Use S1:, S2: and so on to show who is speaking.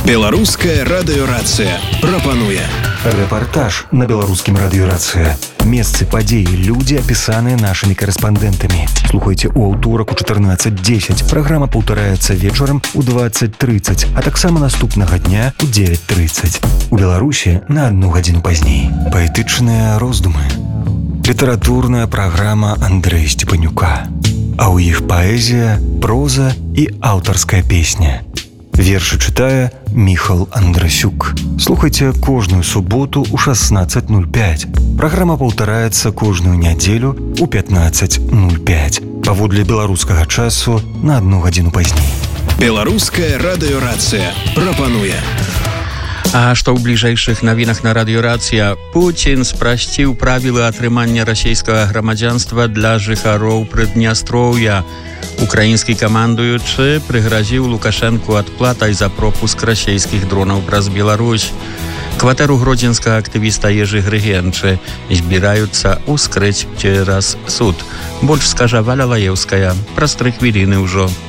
S1: Беларуская радыёрацыя прапануе
S2: рэпартаж на беларускім радыёрацыя. Месцы, падзеі, людзі, апісаныя нашымі корэспандэнтамі. Слухайце ў аўторак у 14:10. Праграма паўтараецца вечарам у 20:30, а таксама наступнага дня у 9:30. У Беларусі на 1 гадзіну пазней. Паэтычныя роздумы. Літаратурная праграма Андрэя Степанюка. А ў іх паэзія, проза і аўтарская песня. Вершы чытае Міхал Андрасюк. Слухайце кожную суботу ў 16:05. Праграма паўтараецца кожную нядзелю ў 15:05. Паводле беларускага часу на 1 гадзіну пазней.
S1: Беларуская радыёрацыя прапануе.
S3: А што ў бліжэйшых навінах на радыёрацыя? Пуцін спрасціў правілы атрымання расійскага грамадзянства для жыхароў Прыднястроўя. Украінскі камандуючы прыгразіў Лукашэнку адплатай за пропуск расійскіх дронаў праз Беларусь. Кватэру гродзенскага актывіста Ежы Грыгенчы збіраюцца ўскрыць цераз суд. Больш скажа Валя Лаеўская праз 3 хвіліны ўжо.